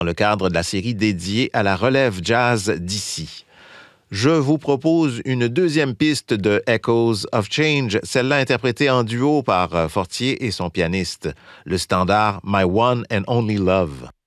dans le cadre de la série dédiée à la relève jazz d'ici. Je vous propose une deuxième piste de Echoes of Change, celle-là interprétée en duo par Fortier et son pianiste, le standard My One and Only Love.